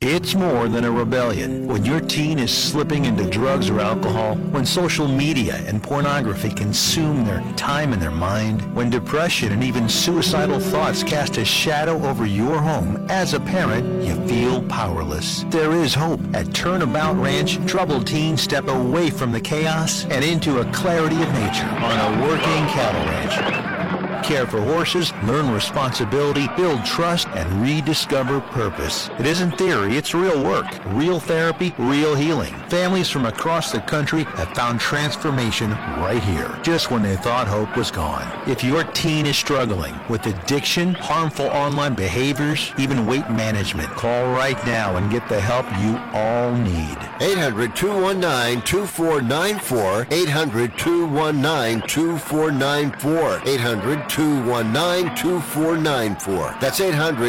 It's more than a rebellion. When your teen is slipping into drugs or alcohol, when social media and pornography consume their time and their mind, when depression and even suicidal thoughts cast a shadow over your home, as a parent, you feel powerless. There is hope. At Turnabout Ranch, troubled teens step away from the chaos and into a clarity of nature on a working cattle ranch. Care for horses, learn responsibility, build trust, and rediscover purpose. It isn't theory, it's real work, real therapy, real healing. Families from across the country have found transformation right here, just when they thought hope was gone. If your teen is struggling with addiction, harmful online behaviors, even weight management, call right now and get the help you all need. 800-219-2494, 800-219-2494, 800-219-2494. That's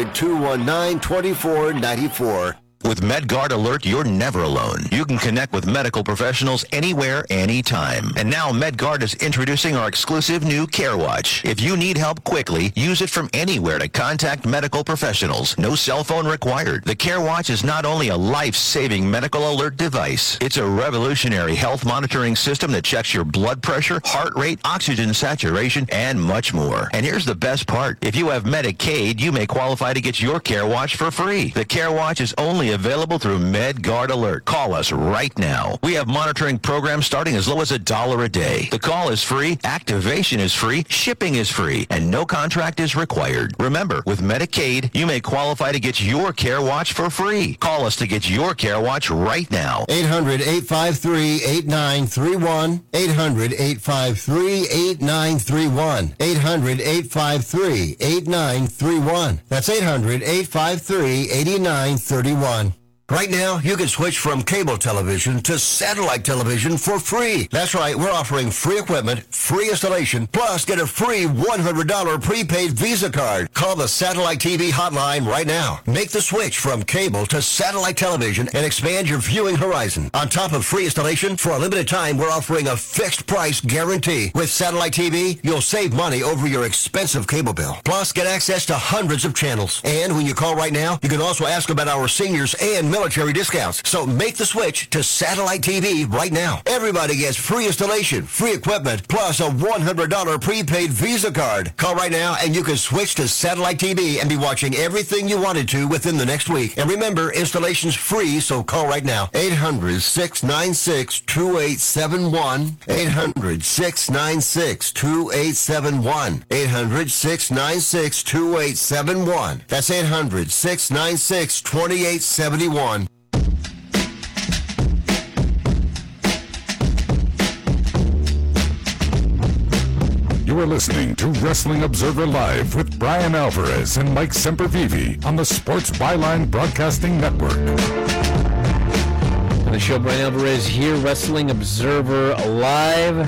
800-219-2494. With MedGuard Alert, you're never alone. You can connect with medical professionals anywhere, anytime. And now MedGuard is introducing our exclusive new CareWatch. If you need help quickly, use it from anywhere to contact medical professionals. No cell phone required. The CareWatch is not only a life-saving medical alert device, it's a revolutionary health monitoring system that checks your blood pressure, heart rate, oxygen saturation, and much more. And here's the best part. If you have Medicaid, you may qualify to get your CareWatch for free. The CareWatch is only available through MedGuard Alert. Call us right now. We have monitoring programs starting as low as $1 a day. The call is free, activation is free, shipping is free, and no contract is required. Remember, with Medicaid, you may qualify to get your CareWatch for free. Call us to get your CareWatch right now. 800-853-8931. 800-853-8931. 800-853-8931. That's 800-853-8931. Right now, you can switch from cable television to satellite television for free. That's right, we're offering free equipment, free installation, plus get a free $100 prepaid Visa card. Call the Satellite TV hotline right now. Make the switch from cable to satellite television and expand your viewing horizon. On top of free installation, for a limited time, we're offering a fixed price guarantee. With Satellite TV, you'll save money over your expensive cable bill. Plus, get access to hundreds of channels. And when you call right now, you can also ask about our seniors and military discounts. So make the switch to Satellite TV right now. Everybody gets free installation, free equipment, plus a $100 prepaid Visa card. Call right now and you can switch to Satellite TV and be watching everything you wanted to within the next week. And remember, installation's free, so call right now. 800-696-2871. 800-696-2871. 800-696-2871. That's 800-696-2871. You are listening to Wrestling Observer Live with Brian Alvarez and Mike Sempervive on the Sports Byline Broadcasting Network. On the show, Brian Alvarez here, Wrestling Observer Live.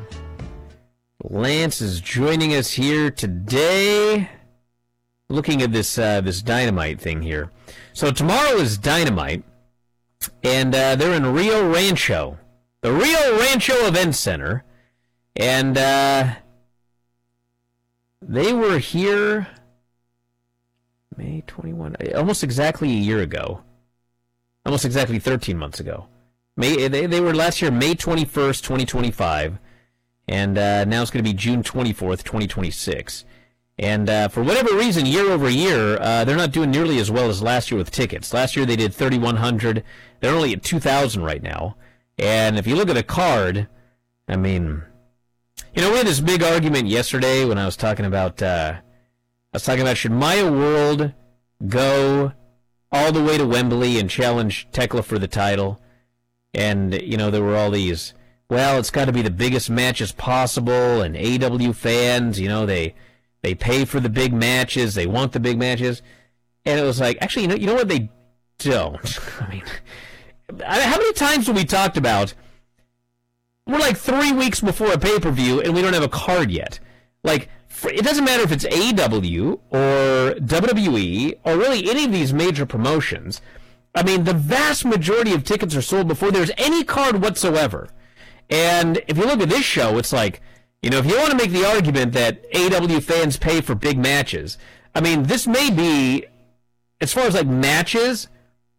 Lance is joining us here today, looking at this Dynamite thing here. So tomorrow is Dynamite, and they're in Rio Rancho, the Rio Rancho Event Center, and they were here May 21, almost exactly a year ago, almost exactly 13 months ago. They were last year, May 21st, 2025, and now it's going to be June 24th, 2026. And for whatever reason, year over year, they're not doing nearly as well as last year with tickets. Last year they did 3,100. They're only at 2,000 right now. And if you look at a card, I mean, you know, we had this big argument yesterday when I was talking about should Maya World go all the way to Wembley and challenge Tekla for the title? And, you know, there were all these, well, it's got to be the biggest matches possible, and AW fans, you know, they pay for the big matches, they want the big matches. And it was like, actually, you know what, they don't. I mean, how many times have we talked about, we're like 3 weeks before a pay-per-view and we don't have a card yet? Like, it doesn't matter if it's AEW or WWE or really any of these major promotions. I mean, the vast majority of tickets are sold before there's any card whatsoever. And if you look at this show, it's like, you know, if you want to make the argument that AEW fans pay for big matches, I mean, this may be, as far as like matches,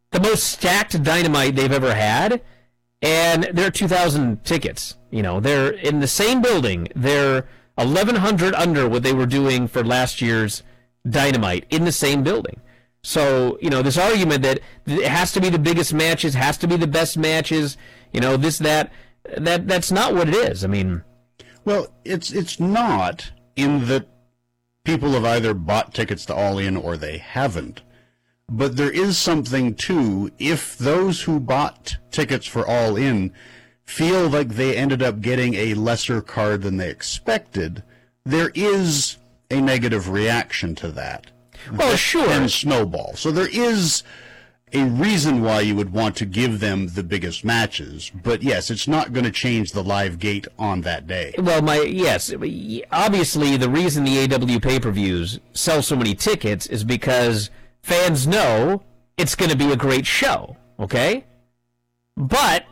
the most stacked Dynamite they've ever had, and there are 2,000 tickets. You know, they're in the same building. They're 1,100 under what they were doing for last year's Dynamite in the same building. So, you know, this argument that it has to be the biggest matches, has to be the best matches, you know, this, that's not what it is. I mean... Well, it's not, in that people have either bought tickets to All In or they haven't. But there is something, too, if those who bought tickets for All In feel like they ended up getting a lesser card than they expected, there is a negative reaction to that. Well, sure. And snowball. So there is a reason why you would want to give them the biggest matches. But yes, it's not going to change the live gate on that day. Well, obviously the reason the AW pay-per-views sell so many tickets is because fans know it's going to be a great show, okay? But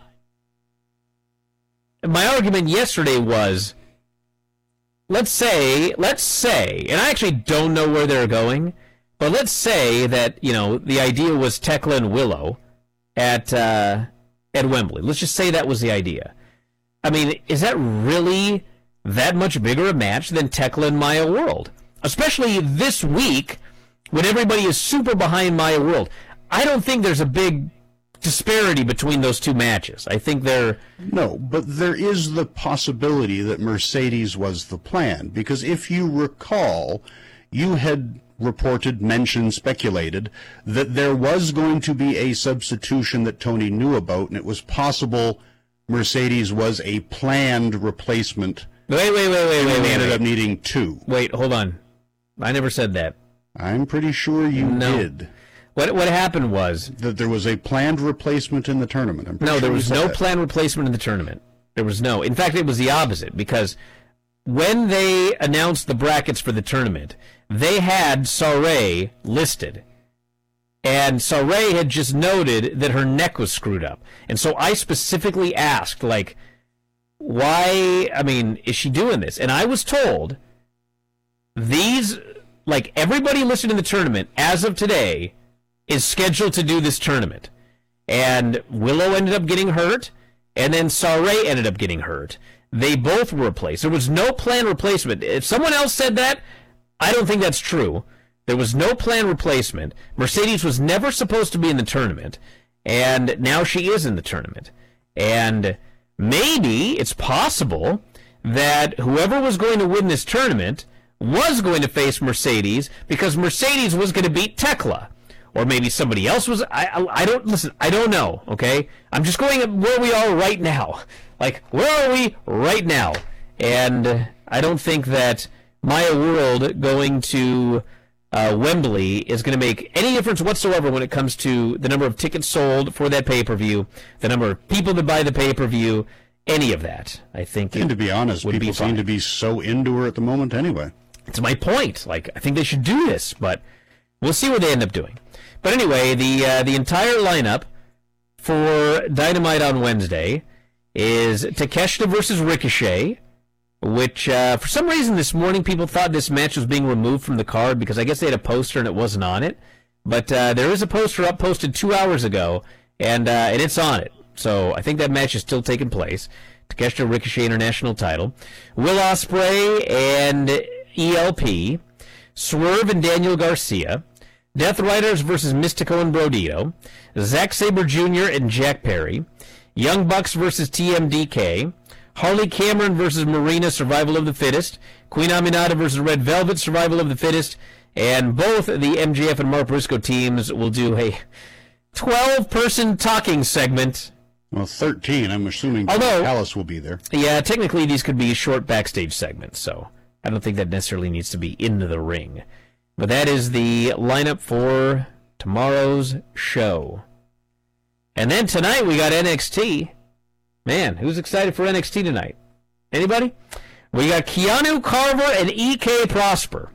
my argument yesterday was, let's say, and I actually don't know where they're going, but let's say that, you know, the idea was Tekla and Willow at Wembley. Let's just say that was the idea. I mean, is that really that much bigger a match than Tekla and Maya World? Especially this week, when everybody is super behind Maya World. I don't think there's a big disparity between those two matches. I think they're... No, but there is the possibility that Mercedes was the plan, because if you recall, you had reported, mentioned, speculated that there was going to be a substitution that Tony knew about, and it was possible Mercedes was a planned replacement. Wait. They ended up needing two. Wait, hold on. I never said that. I'm pretty sure you did. What happened was... that there was a planned replacement in the tournament. No, there was no planned replacement in the tournament. There was no. In fact, it was the opposite, because when they announced the brackets for the tournament, they had Sarray listed. And Sarray had just noted that her neck was screwed up. And so I specifically asked, like, why, I mean, is she doing this? And I was told these, like, everybody listed in the tournament, as of today, is scheduled to do this tournament. And Willow ended up getting hurt, and then Sarray ended up getting hurt. They both were replaced. There was no planned replacement. If someone else said that, I don't think that's true. There was no planned replacement. Mercedes was never supposed to be in the tournament, and now she is in the tournament. And maybe it's possible that whoever was going to win this tournament was going to face Mercedes because Mercedes was going to beat Tekla. Or maybe somebody else was. I don't know, okay? I'm just going where we are right now. Like, where are we right now? And I don't think that Maya World going to Wembley is going to make any difference whatsoever when it comes to the number of tickets sold for that pay-per-view, the number of people that buy the pay-per-view, any of that. I think. And to be honest, people seem to be so into her at the moment anyway. It's my point. Like, I think they should do this, but we'll see what they end up doing. But anyway, the entire lineup for Dynamite on Wednesday is Takeshita versus Ricochet, which for some reason this morning people thought this match was being removed from the card because I guess they had a poster and it wasn't on it. But there is a poster up posted 2 hours ago, and it's on it. So I think that match is still taking place. Takeshita Ricochet International title. Will Ospreay and ELP. Swerve and Daniel Garcia. Death Riders versus Mystico and Brodito. Zack Sabre Jr. and Jack Perry. Young Bucks versus TMDK. Harley Cameron versus Marina, Survival of the Fittest. Queen Aminata versus Red Velvet, Survival of the Fittest. And both the MJF and Mark Briscoe teams will do a 12-person talking segment. Well, 13. I'm assuming Alice will be there. Yeah, technically these could be short backstage segments, so I don't think that necessarily needs to be into the ring. But that is the lineup for tomorrow's show. And then tonight we got NXT. Man, who's excited for NXT tonight? Anybody? We got Keanu Carver and EK Prosper.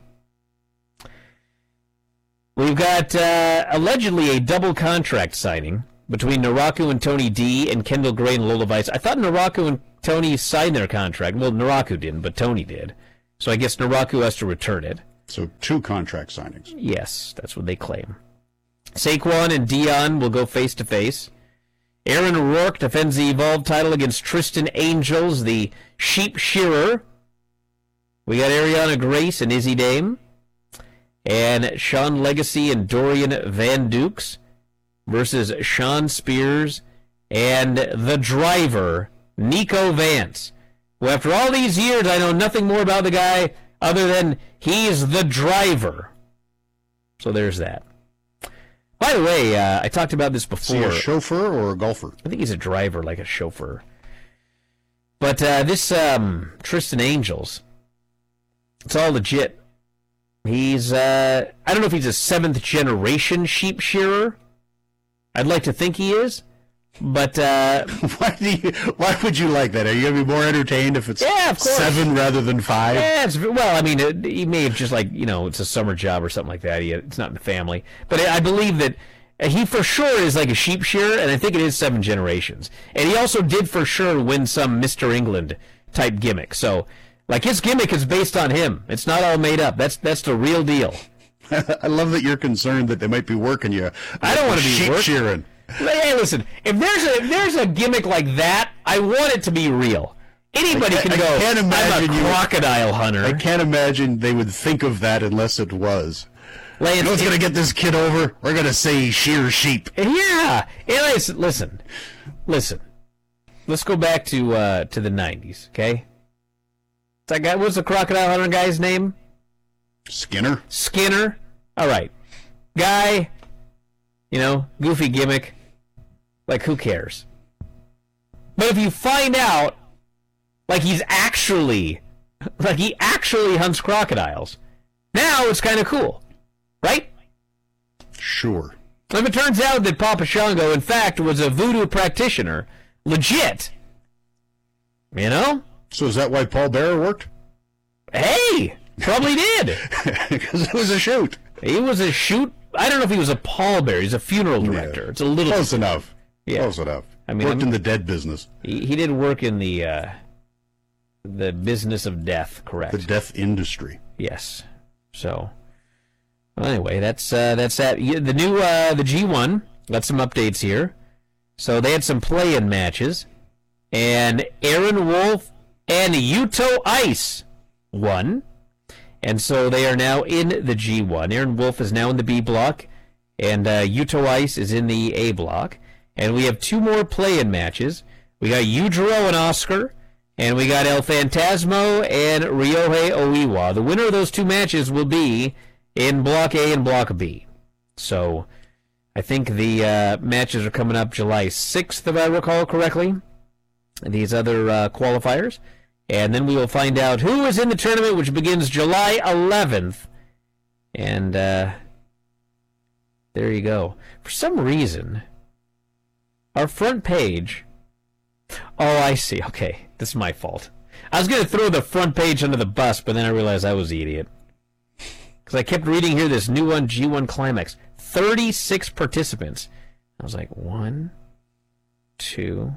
We've got allegedly a double contract signing between Naraku and Tony D and Kendall Gray and Lola Vice. I thought Naraku and Tony signed their contract. Well, Naraku didn't, but Tony did. So I guess Naraku has to return it. So 2 contract signings. Yes, that's what they claim. Saquon and Dion will go face-to-face. Aaron O'Rourke defends the Evolve title against Tristan Angels, the sheep shearer. We got Ariana Grace and Izzy Dame. And Sean Legacy and Dorian Van Dukes versus Sean Spears and the driver, Nico Vance. Well, after all these years, I know nothing more about the guy other than he's the driver. So there's that. By the way, I talked about this before. Is he a chauffeur or a golfer? I think he's a driver, like a chauffeur. But this Tristan Angels, it's all legit. He's, I don't know if he's a 7th generation sheep shearer. I'd like to think he is. But why would you like that? Are you going to be more entertained if it's 7 rather than 5? Yeah, well, I mean, he may have just it's a summer job or something like that. It's not in the family. But I believe that he for sure is like a sheep shearer, and I think it is 7 generations. And he also did for sure win some Mr. England type gimmick. So, like, his gimmick is based on him. It's not all made up. That's the real deal. I love that you're concerned that they might be working you. I don't want to be sheep shearing. Hey, listen, if there's a gimmick like that, I want it to be real. Anybody can go, I'm a crocodile hunter. I can't imagine they would think of that unless it was. Lance, you know what's going to get this kid over? We're going to say he shears sheep. Yeah. Listen. Let's go back to the 90s, okay? That guy, what's the crocodile hunter guy's name? Skinner. All right. Guy, goofy gimmick. Like, who cares? But if you find out, he actually hunts crocodiles, now it's kind of cool, right? Sure. If it turns out that Papa Shango, in fact, was a voodoo practitioner, legit, So is that why Paul Bearer worked? Hey, probably did. Because it was a shoot. He was a shoot. I don't know if he was a pallbearer. He's a funeral director. Yeah. It's a little close enough. Yeah. Close enough. Worked in the dead business. He did work in the business of death. Correct. The death industry. Yes. So, well, anyway, that's that. The new the G1 got some updates here. So they had some play-in matches, and Aaron Wolf and Yuto Ice won. And so they are now in the G1. Aaron Wolf is now in the B block, and Yuto Ice is in the A block. And we have 2 more play-in matches. We got Yujiro and Oscar, and we got El Phantasmo and Ryohei Oiwa. The winner of those 2 matches will be in Block A and Block B. So I think the matches are coming up July 6th, if I recall correctly, these other qualifiers. And then we will find out who is in the tournament, which begins July 11th. And there you go. For some reason, our front page... Oh, I see. Okay, this is my fault. I was going to throw the front page under the bus, but then I realized I was the idiot. Because I kept reading here this new one, G1 Climax. 36 participants. I was like, 1, 2...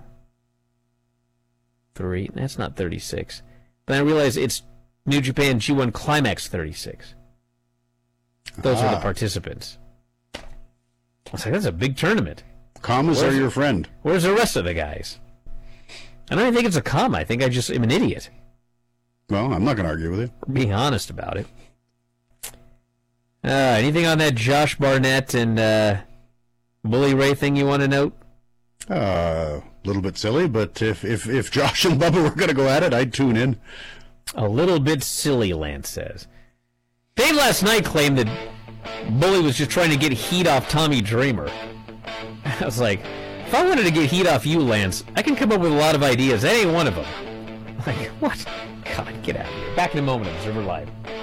3. That's not 36. Then I realized it's New Japan G1 Climax 36. Those are the participants. I was like, that's a big tournament. Commas are your friend. Where's the rest of the guys? I don't even think it's a comma. I think I just am an idiot. Well, I'm not going to argue with you. Being honest about it. Anything on that Josh Barnett and Bully Ray thing you want to note? A little bit silly, but if Josh and Bubba were going to go at it, I'd tune in. A little bit silly, Lance says. Dave last night claimed that Bully was just trying to get heat off Tommy Dreamer. I was like, if I wanted to get heat off you, Lance, I can come up with a lot of ideas. That ain't one of them. Like, what? God, get out of here. Back in a moment, Observer Live.